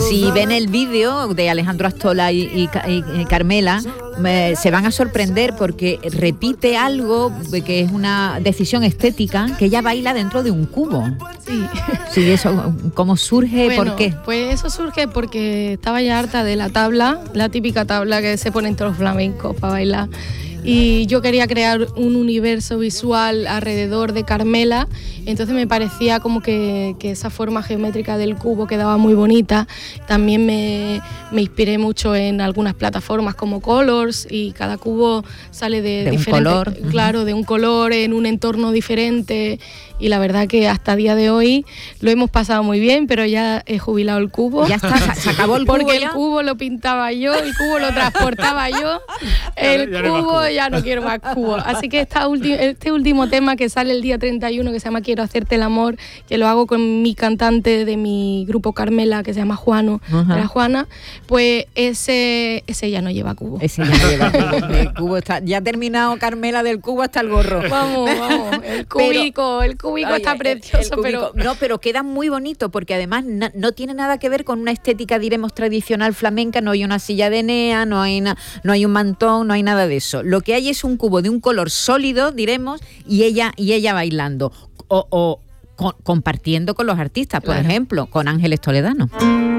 Si ven el vídeo de Alejandro Astola y Carmela, se van a sorprender porque repite algo que es una decisión estética, que ella baila dentro de un cubo. Sí, eso, ¿cómo surge? Bueno, ¿por qué? Pues eso surge porque estaba ya harta de la tabla, la típica tabla que se pone entre los flamencos para bailar. Y yo quería crear un universo visual alrededor de Carmela, entonces me parecía como que esa forma geométrica del cubo quedaba muy bonita. También me inspiré mucho en algunas plataformas como Colors, y cada cubo sale de diferente, un color. Claro, de un color en un entorno diferente, y la verdad que hasta día de hoy lo hemos pasado muy bien, pero ya he jubilado el cubo. Ya está, se acabó el cubo. Porque ya. El cubo lo pintaba yo, el cubo lo transportaba yo, el cubo ya no quiero más cubo. Así que este último tema que sale el día 31, que se llama Quiero hacerte el amor, que lo hago con mi cantante de mi grupo Carmela, que se llama Juano, de la Juana, pues ese ya no lleva cubo. Ese ya no lleva cubo. El cubo está, ya ha terminado Carmela del cubo hasta el gorro. Vamos, el cúbico está precioso, pero queda muy bonito, porque además no tiene nada que ver con una estética, diremos, tradicional flamenca. No hay una silla de Enea, no hay un mantón, no hay nada de eso. Lo que hay es un cubo de un color sólido, diremos, y ella bailando o compartiendo con los artistas, por ejemplo, con Ángeles Toledano.